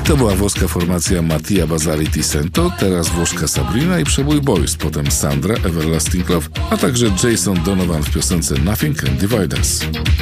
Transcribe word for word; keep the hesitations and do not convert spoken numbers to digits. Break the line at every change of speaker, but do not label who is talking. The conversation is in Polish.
To była włoska formacja Mattia Bazzari Tisento, teraz włoszka Sabrina i przebój Boys, potem Sandra, Everlasting Love, a także Jason Donovan w piosence Nothing Can Divide Us.